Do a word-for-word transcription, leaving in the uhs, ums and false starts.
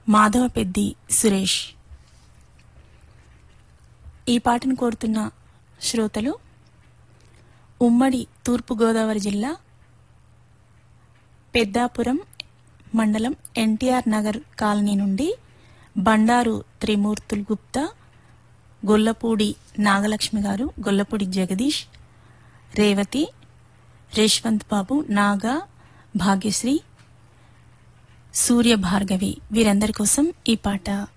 మాధవపెద్ది సురేష్. ఈ పాటను కోరుతున్న శ్రోతలు ఉమ్మడి తూర్పుగోదావరి జిల్లా పెద్దాపురం మండలం ఎన్టీఆర్ నగర్ కాలనీ నుండి బండారు త్రిమూర్తులు గుప్తా, గొల్లపూడి నాగలక్ష్మి గారు, గొల్లపూడి జగదీష్, రేవతి, రేష్వంత్ బాబు, నాగా, భాగ్యశ్రీ, సూర్య భార్గవి వీరందరి కోసం ఈ పాట.